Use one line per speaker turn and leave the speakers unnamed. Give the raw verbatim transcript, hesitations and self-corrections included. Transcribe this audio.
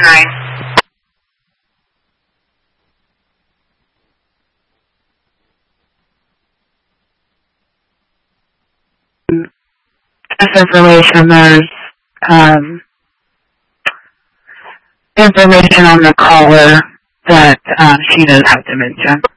nine. This information, there's um, information on the caller that um, she does have dementia.